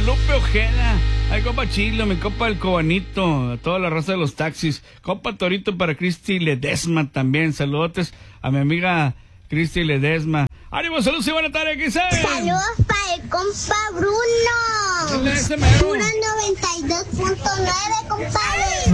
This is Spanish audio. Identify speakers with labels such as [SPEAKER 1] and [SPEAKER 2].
[SPEAKER 1] Guadalupe Ojeda. Ay, compa Chilo, mi compa el Cobanito, a toda la raza de los taxis. Compa Torito para Cristi Ledesma también. Saludotes a mi amiga Cristi Ledesma. ¡Ánimo, saludos y buena tarde, ¿qué sabes?
[SPEAKER 2] Saludos para el compa Bruno.
[SPEAKER 1] Ese mero.
[SPEAKER 2] Pura 92.9, compadre.